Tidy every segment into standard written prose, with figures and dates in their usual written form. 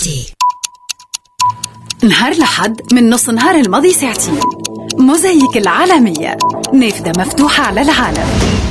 نهار لحد من نص نهار الماضي ساعتين. موزايك العالمية، نافذة مفتوحة على العالم.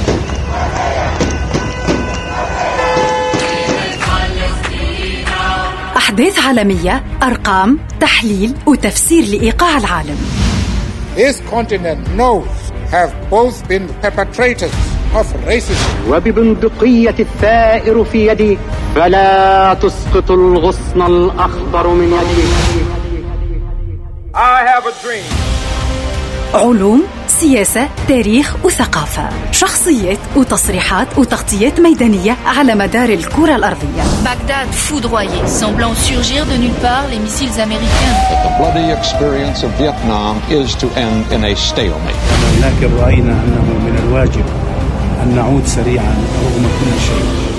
أحداث عالمية، أرقام، تحليل وتفسير لإيقاع العالم. This continent knows have both been perpetrators of racism. وببندقية الثائر في يدي فلا تسقط الغصن الأخضر من يدي. I have a dream. علوم، سياسة، تاريخ وثقافة، شخصيات وتصريحات وتغطيات ميدانية على مدار الكرة الأرضية. Bagdad foudroyé, semblant surgir de nulle part les missiles américains. The bloody experience of Vietnam is to end in a stalemate. لكن رأينا أنه من الواجب أن نعود سريعا رغم كل شيء.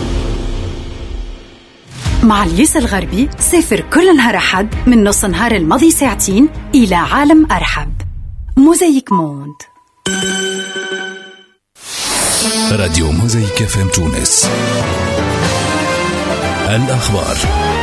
مع الياس الغربي سافر كل نهار أحد من نص نهار الماضي ساعتين إلى عالم أرحب. موزايك موند. راديو موزايك FM تونس. الأخبار.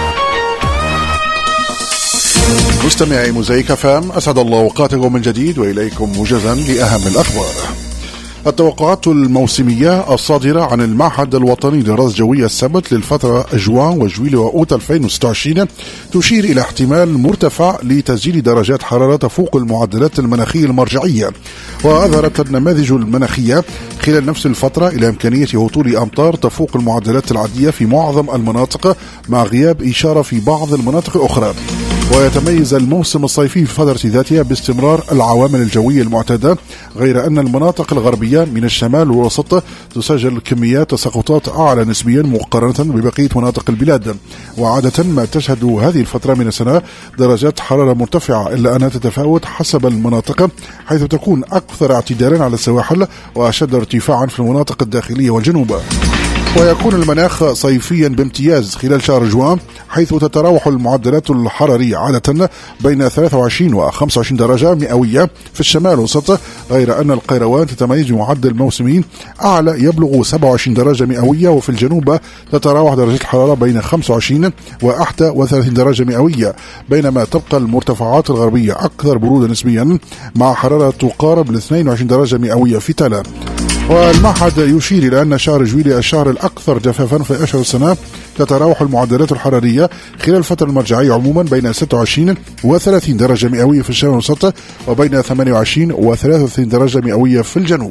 مستمعي موزايك FM، أسعد الله أوقاتكم من جديد وإليكم موجزا لأهم الأخبار. التوقعات الموسمية الصادرة عن المعهد الوطني للرصد الجوي السبت للفترة جوان وجويلي وأوت 2026 تشير إلى احتمال مرتفع لتسجيل درجات حرارة تفوق المعدلات المناخية المرجعية. وأظهرت النماذج المناخية خلال نفس الفترة إلى إمكانية هطول أمطار تفوق المعدلات العادية في معظم المناطق مع غياب إشارة في بعض المناطق الأخرى. ويتميز الموسم الصيفي في الفترة ذاتها باستمرار العوامل الجوية المعتادة، غير أن المناطق الغربية من الشمال والوسط تسجل كميات تساقطات أعلى نسبيا مقارنة ببقية مناطق البلاد. وعادة ما تشهد هذه الفترة من السنة درجات حرارة مرتفعة، إلا أنها تتفاوت حسب المناطق، حيث تكون أكثر اعتدالا على السواحل وأشد ارتفاعا في المناطق الداخلية والجنوب. ويكون المناخ صيفيا بامتياز خلال شهر جوان، حيث تتراوح المعدلات الحرارية عادة بين 23 و 25 درجة مئوية في الشمال والوسط، غير أن القيروان تتميز بمعدل موسمي أعلى يبلغ 27 درجة مئوية، وفي الجنوب تتراوح درجة الحرارة بين 25 و 31 درجة مئوية، بينما تبقى المرتفعات الغربية أكثر برودة نسبيا مع حرارة تقارب ل 22 درجة مئوية في تلا. والمعهد يشير إلى أن شهر جويلي الشهر الأكثر جفافا في أشهر السنة تتراوح المعدلات الحرارية خلال الفترة المرجعية عموما بين 26 و 30 درجة مئوية في الشمال والوسط، وبين 28 و 33 درجة مئوية في الجنوب.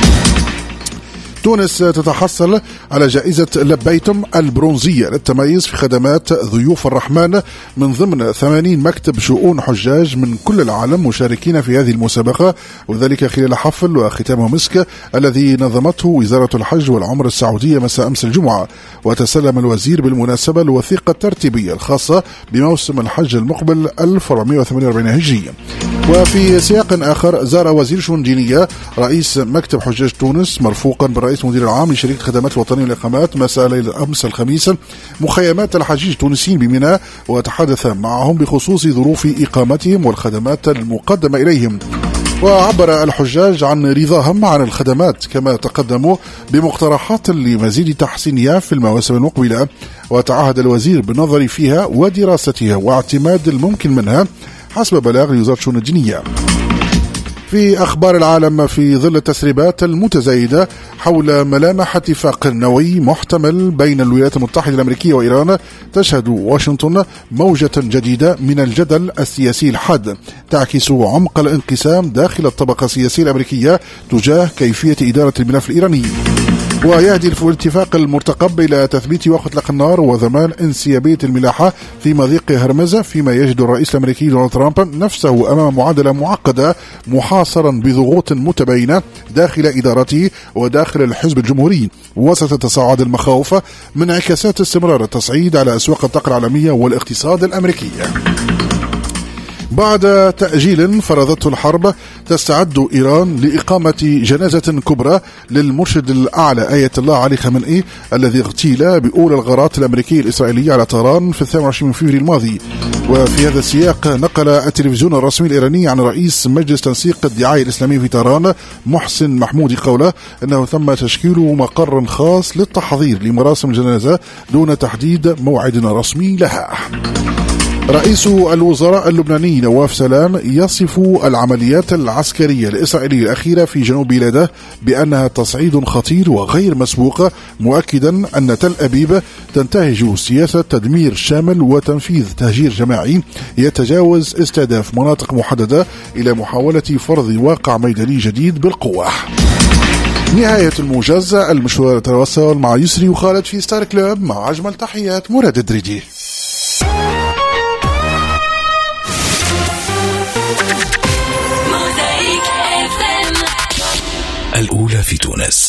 تونس تتحصل على جائزة لبيتم البرونزية للتميز في خدمات ضيوف الرحمن من ضمن 80 مكتب شؤون حجاج من كل العالم مشاركين في هذه المسابقة، وذلك خلال حفل وختامه مسك الذي نظمته وزارة الحج والعمرة السعودية مساء أمس الجمعة. وتسلم الوزير بالمناسبة الوثيقة الترتيبية الخاصة بموسم الحج المقبل 1448 هجرية. وفي سياق آخر، زار وزير شؤون دينية رئيس مكتب حجاج تونس مرفوقا بالرئيس المدير العام لشركة خدمات الوطنية للإقامات مساء ليلة أمس الخميس مخيمات الحجيج التونسيين بميناء، وتحدث معهم بخصوص ظروف إقامتهم والخدمات المقدمة إليهم. وعبر الحجاج عن رضاهم عن الخدمات، كما تقدموا بمقترحات لمزيد تحسينها في المواسم المقبلة. وتعهد الوزير بالنظر فيها ودراستها واعتماد الممكن منها حسب بلاغ وزارة الشؤون الدينية. في أخبار العالم، في ظل التسريبات المتزايدة حول ملامح اتفاق نووي محتمل بين الولايات المتحدة الأمريكية وإيران، تشهد واشنطن موجة جديدة من الجدل السياسي الحاد تعكس عمق الانقسام داخل الطبقة السياسية الأمريكية تجاه كيفية إدارة الملف الإيراني. ويهدي الاتفاق المرتقب إلى تثبيت وقف إطلاق النار وضمان انسيابية الملاحة في مضيق هرمز، فيما يجد الرئيس الأمريكي دونالد ترامب نفسه أمام معادلة معقدة محاصرا بضغوط متباينة داخل إدارته وداخل الحزب الجمهوري، وسط تصاعد المخاوف من انعكاسات استمرار التصعيد على أسواق الطاقة العالمية والاقتصاد الأمريكي. بعد تأجيل فرضته الحرب، تستعد إيران لإقامة جنازة كبرى للمرشد الأعلى آية الله علي خامنئي الذي اغتيل بأولى الغارات الأمريكية الإسرائيلية على طهران في 28 فبراير الماضي. وفي هذا السياق نقل التلفزيون الرسمي الإيراني عن رئيس مجلس تنسيق الدعاية الإسلامي في طهران محسن محمودي قوله أنه تم تشكيل مقر خاص للتحضير لمراسم الجنازة دون تحديد موعد رسمي لها. رئيس الوزراء اللبناني نواف سلام يصف العمليات العسكرية الإسرائيلية الأخيرة في جنوب بلاده بأنها تصعيد خطير وغير مسبوق، مؤكدا أن تل أبيب تنتهج سياسة تدمير شامل وتنفيذ تهجير جماعي يتجاوز استهداف مناطق محددة إلى محاولة فرض واقع ميداني جديد بالقوة. نهاية الموجز، المشوار تواصل مع يسري وخالد في ستار كلوب، مع أجمل تحيات مراد الدريدي. الأولى في تونس.